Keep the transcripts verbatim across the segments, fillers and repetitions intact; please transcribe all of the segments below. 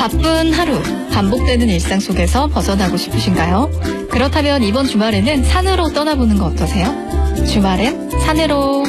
바쁜 하루, 반복되는 일상 속에서 벗어나고 싶으신가요? 그렇다면 이번 주말에는 산으로 떠나보는 거 어떠세요? 주말엔 산으로.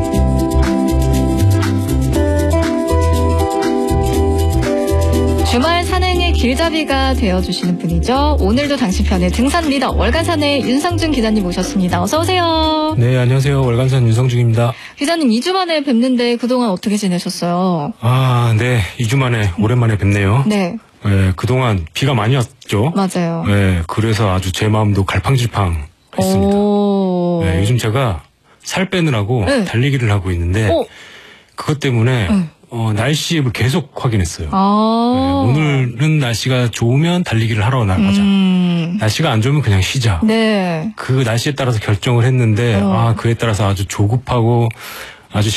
주말 산행의 길잡이가 되어주시는 분이죠. 오늘도 당신 편의 등산 리더 월간산의 윤성준 기자님 모셨습니다. 어서 오세요. 네, 안녕하세요. 월간산 윤성준입니다. 기자님 이 주 만에 뵙는데 그동안 어떻게 지내셨어요? 아, 네. 이 주 만에 오랜만에 뵙네요. 네. 네, 그동안 비가 많이 왔죠. 맞아요. 네, 그래서 아주 제 마음도 갈팡질팡 했습니다. 오... 네, 요즘 제가 살 빼느라고 네. 달리기를 하고 있는데 오... 그것 때문에 네. 어, 날씨 앱을 계속 확인했어요. 아... 네, 오늘은 날씨가 좋으면 달리기를 하러 나가자. 음... 날씨가 안 좋으면 그냥 쉬자. 네. 그 날씨에 따라서 결정을 했는데 어. 아, 그에 따라서 아주 조급하고 아주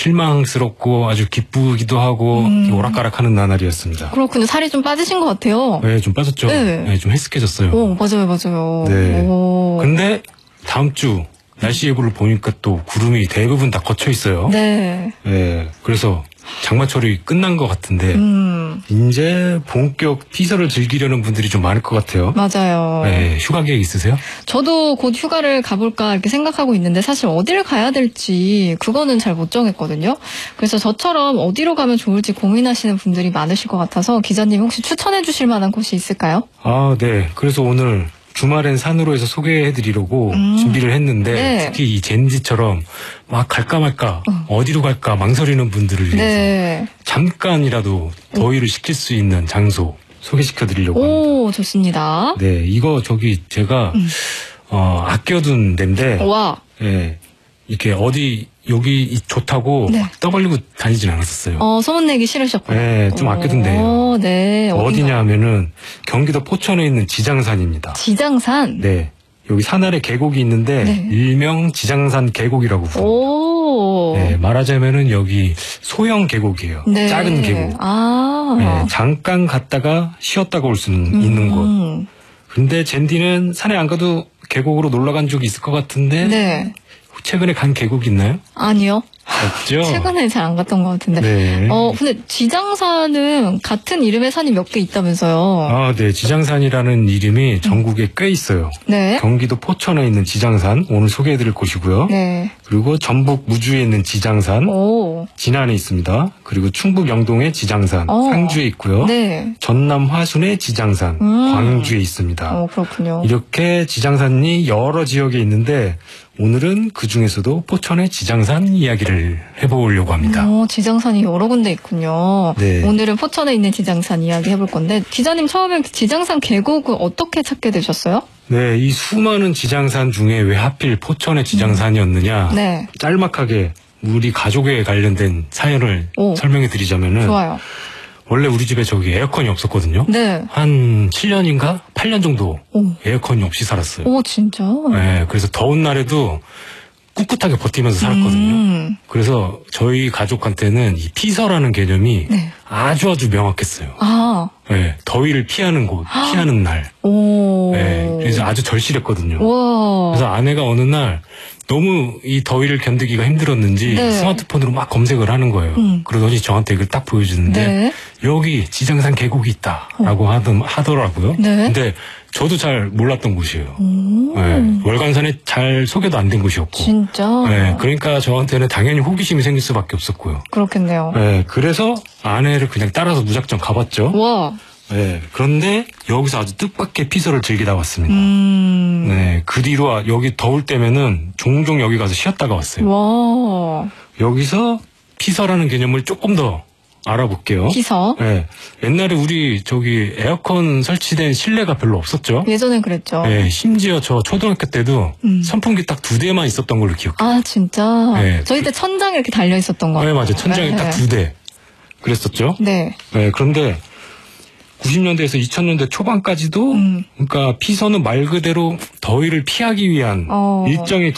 실망스럽고 아주 기쁘기도 하고 음. 오락가락하는 나날이었습니다. 그렇군요. 살이 좀 빠지신 것 같아요. 네, 좀 빠졌죠. 네. 네, 좀 헬스케졌어요. 오, 맞아요, 맞아요. 네. 오. 근데 다음 주 날씨 예보를 보니까 또 구름이 대부분 다 걷혀 있어요. 네. 네, 그래서 장마철이 끝난 것 같은데 음, 이제 본격 피서를 즐기려는 분들이 좀 많을 것 같아요. 맞아요. 네, 휴가 계획 있으세요? 저도 곧 휴가를 가볼까 이렇게 생각하고 있는데 사실 어디를 가야 될지 그거는 잘 못 정했거든요. 그래서 저처럼 어디로 가면 좋을지 고민하시는 분들이 많으실 것 같아서 기자님 혹시 추천해 주실 만한 곳이 있을까요? 아, 네. 그래서 오늘 주말엔 산으로 해서 소개해드리려고 음. 준비를 했는데 네. 특히 이 젠지처럼 막 갈까 말까 어. 어디로 갈까 망설이는 분들을 위해서 네. 잠깐이라도 더위를 식힐 수 있는 장소 소개시켜드리려고 합니다. 오, 좋습니다. 네, 이거 저기 제가 음. 어, 아껴둔 데인데 와. 예, 이렇게 어디 여기 좋다고 네. 막 떠벌리고 다니진 않았었어요. 어, 소문내기 싫으셨구나. 네, 좀 아껴둔 데예요. 오, 네. 어디냐 하면은 경기도 포천에 있는 지장산입니다. 지장산. 네. 여기 산 아래 계곡이 있는데 네. 일명 지장산 계곡이라고 부릅니다. 오. 네, 말하자면은 여기 소형 계곡이에요. 네. 작은 계곡. 아. 네, 잠깐 갔다가 쉬었다가 올 수 있는 곳. 음. 근데 젠디는 산에 안 가도 계곡으로 놀러 간 적이 있을 것 같은데 네. 최근에 간 계곡 있나요? 아니요. 없죠. 최근에 잘 안 갔던 것 같은데. 네. 어, 근데 지장산은 같은 이름의 산이 몇 개 있다면서요. 아, 네. 지장산이라는 이름이 전국에 꽤 있어요. 네. 경기도 포천에 있는 지장산, 오늘 소개해드릴 곳이고요. 네. 그리고 전북 무주에 있는 지장산, 오. 진안에 있습니다. 그리고 충북 영동의 지장산, 어. 상주에 있고요. 네. 전남 화순의 지장산, 음. 광주에 있습니다. 어, 그렇군요. 이렇게 지장산이 여러 지역에 있는데 오늘은 그 중에서도 포천의 지장산 이야기를 해보려고 합니다. 어, 지장산이 여러 군데 있군요. 네. 오늘은 포천에 있는 지장산 이야기 해볼 건데, 기자님 처음에 지장산 계곡을 어떻게 찾게 되셨어요? 네, 이 수많은 지장산 중에 왜 하필 포천의 지장산이었느냐. 네. 짤막하게 우리 가족에 관련된 사연을 오. 설명해 드리자면은 좋아요. 원래 우리 집에 저기 에어컨이 없었거든요. 네. 한 칠 년인가 팔 년 정도 오. 에어컨이 없이 살았어요. 오, 진짜? 네, 그래서 더운 날에도 꿋꿋하게 버티면서 살았거든요. 음. 그래서 저희 가족한테는 이 피서라는 개념이 네. 아주 아주 명확했어요. 아. 네, 더위를 피하는 곳, 피하는 날. 오. 네, 그래서 아주 절실했거든요. 와. 그래서 아내가 어느 날 너무 이 더위를 견디기가 힘들었는지 네. 스마트폰으로 막 검색을 하는 거예요. 음. 그러더니 저한테 이걸 딱 보여주는데 네. 여기 지장산 계곡이 있다라고 하던, 하더라고요. 네. 근데 저도 잘 몰랐던 곳이에요. 오. 네, 월간산에 잘 소개도 안 된 곳이었고. 진짜? 네, 그러니까 저한테는 당연히 호기심이 생길 수밖에 없었고요. 그렇겠네요. 네, 그래서 아내를 그냥 따라서 무작정 가봤죠. 와. 네, 그런데 여기서 아주 뜻밖의 피서를 즐기다 왔습니다. 음. 네, 그 뒤로 아- 여기 더울 때면은 종종 여기 가서 쉬었다가 왔어요. 와. 여기서 피서라는 개념을 조금 더 알아볼게요. 피서. 네, 옛날에 우리 저기 에어컨 설치된 실내가 별로 없었죠. 예전엔 그랬죠. 네, 심지어 저 초등학교 때도 음. 선풍기 딱 두 대만 있었던 걸로 기억해요. 아, 진짜? 네. 저희 때 천장에 이렇게 달려 있었던 거. 네, 맞아요. 천장에 네. 딱 두 대. 그랬었죠. 네. 네, 그런데 구십 년대에서 이천 년대 초반까지도 음. 그러니까 피서는 말 그대로 더위를 피하기 위한 어. 일정의